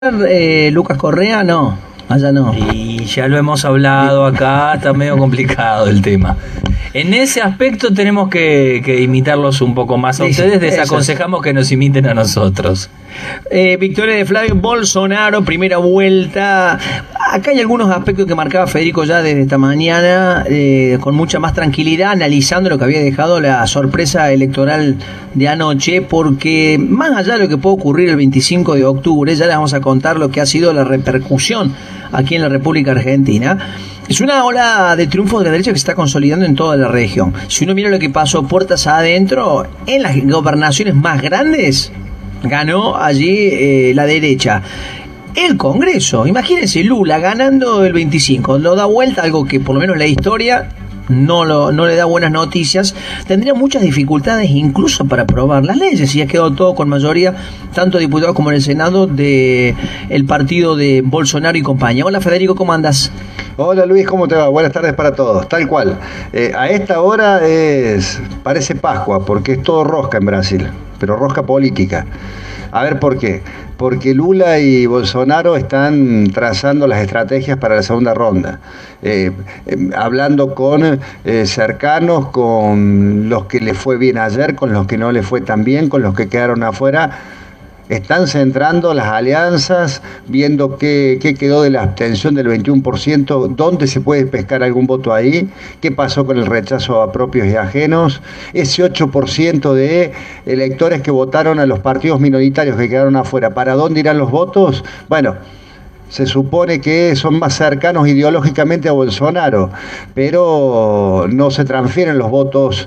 Lucas Correa, no, allá no. Y ya lo hemos hablado acá, está medio complicado el tema. En ese aspecto tenemos que imitarlos un poco más a ustedes, desaconsejamos que nos imiten a nosotros. Victoria de Flavio Bolsonaro, primera vuelta. Acá hay algunos aspectos que marcaba Federico ya desde esta mañana, con mucha más tranquilidad, analizando lo que había dejado la sorpresa electoral de anoche, porque más allá de lo que puede ocurrir el 25 de octubre, ya les vamos a contar lo que ha sido la repercusión aquí en la República Argentina. Es una ola de triunfo de la derecha que se está consolidando en toda la región. Si uno mira lo que pasó puertas adentro, en las gobernaciones más grandes, ganó allí la derecha. El Congreso, imagínense Lula ganando el 25, lo da vuelta, algo que por lo menos la historia no le da buenas noticias. Tendría muchas dificultades incluso para aprobar las leyes, y ha quedado todo con mayoría, tanto diputados como en el Senado, de el partido de Bolsonaro y compañía. Hola Federico, ¿cómo andas? Hola Luis, ¿cómo te va? Buenas tardes para todos. Tal cual. A esta hora parece Pascua, porque es todo rosca en Brasil, pero rosca política. A ver, ¿por qué? Porque Lula y Bolsonaro están trazando las estrategias para la segunda ronda, hablando con cercanos, con los que les fue bien ayer, con los que no les fue tan bien, con los que quedaron afuera. Están centrando las alianzas, viendo qué quedó de la abstención del 21%, dónde se puede pescar algún voto ahí, qué pasó con el rechazo a propios y ajenos, ese 8% de electores que votaron a los partidos minoritarios que quedaron afuera, ¿para dónde irán los votos? Bueno, se supone que son más cercanos ideológicamente a Bolsonaro, pero no se transfieren los votos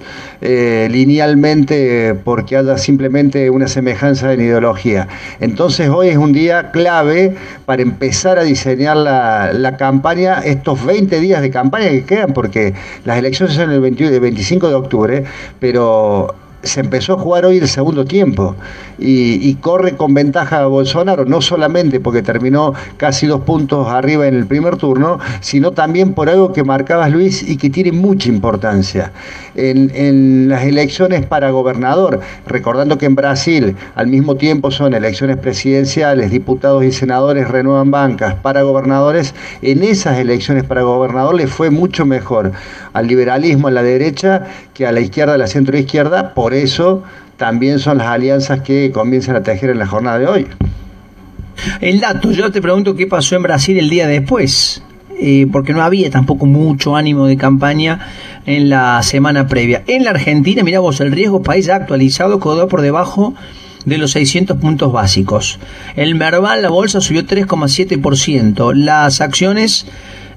linealmente porque haya simplemente una semejanza en ideología. Entonces hoy es un día clave para empezar a diseñar la campaña, estos 20 días de campaña que quedan, porque las elecciones son el 25 de octubre, pero se empezó a jugar hoy el segundo tiempo y corre con ventaja a Bolsonaro, no solamente porque terminó casi 2 puntos arriba en el primer turno, sino también por algo que marcabas, Luis, y que tiene mucha importancia. En las elecciones para gobernador, recordando que en Brasil al mismo tiempo son elecciones presidenciales, diputados y senadores renuevan bancas, para gobernadores, en esas elecciones para gobernador le fue mucho mejor al liberalismo, a la derecha, que a la izquierda, a la centroizquierda. Por eso también son las alianzas que comienzan a tejer en la jornada de hoy. El dato, yo te pregunto qué pasó en Brasil el día después, porque no había tampoco mucho ánimo de campaña en la semana previa. En la Argentina, mirá vos, el riesgo país ya actualizado quedó por debajo de los 600 puntos básicos. El Merval, la bolsa, subió 3,7%, las acciones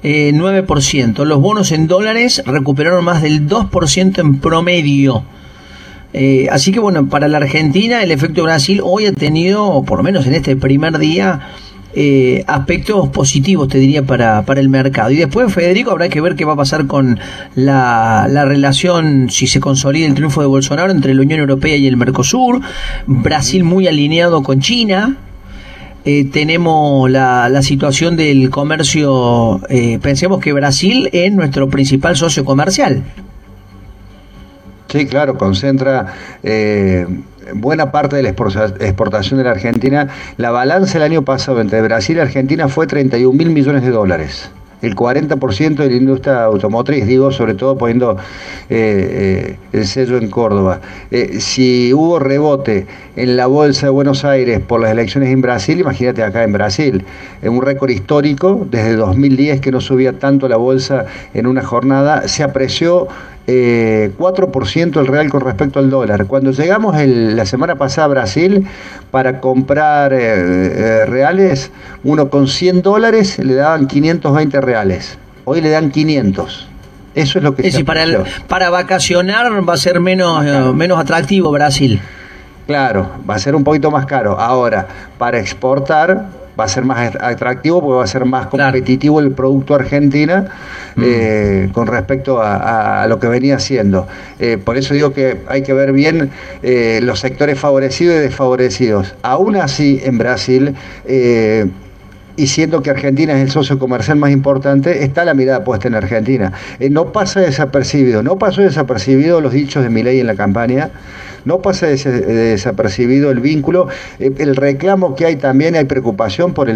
9%, los bonos en dólares recuperaron más del 2% en promedio. Así que bueno, para la Argentina el efecto Brasil hoy ha tenido, por lo menos en este primer día, aspectos positivos, te diría, para el mercado. Y después, Federico, habrá que ver qué va a pasar con la relación, si se consolida el triunfo de Bolsonaro, entre la Unión Europea y el Mercosur. Brasil muy alineado con China. Tenemos la situación del comercio. Pensemos que Brasil es nuestro principal socio comercial. Sí, claro, concentra buena parte de la exportación de la Argentina. La balanza el año pasado entre Brasil y Argentina fue 31.000 millones de dólares. El 40% de la industria automotriz, digo, sobre todo poniendo el sello en Córdoba. Si hubo rebote en la bolsa de Buenos Aires por las elecciones en Brasil, imagínate acá en Brasil, en un récord histórico, desde 2010 que no subía tanto la bolsa en una jornada, se apreció 4% el real con respecto al dólar. Cuando llegamos la semana pasada a Brasil para comprar reales, uno con $100 le daban 520 reales. Hoy le dan 500. Eso es lo que es decir, para vacacionar va a ser menos atractivo Brasil. Claro, va a ser un poquito más caro. Ahora, para exportar va a ser más atractivo porque va a ser más competitivo el producto Argentina con respecto a lo que venía haciendo. Por eso digo que hay que ver bien los sectores favorecidos y desfavorecidos. Aún así, en Brasil, y siendo que Argentina es el socio comercial más importante, está la mirada puesta en Argentina. No pasó desapercibido los dichos de Milei en la campaña, no pasa desapercibido el vínculo, el reclamo que hay también, hay preocupación por el